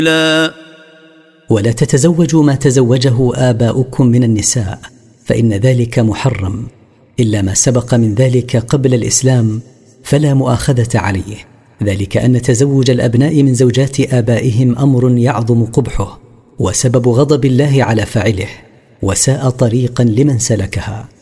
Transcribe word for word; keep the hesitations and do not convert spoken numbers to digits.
لا ولا تتزوجوا ما تزوجه آباؤكم من النساء، فإن ذلك محرم، إلا ما سبق من ذلك قبل الإسلام فلا مؤاخذة عليه، ذلك أن تزوج الأبناء من زوجات آبائهم أمر يعظم قبحه وسبب غضب الله على فاعله، وساء طريقا لمن سلكها.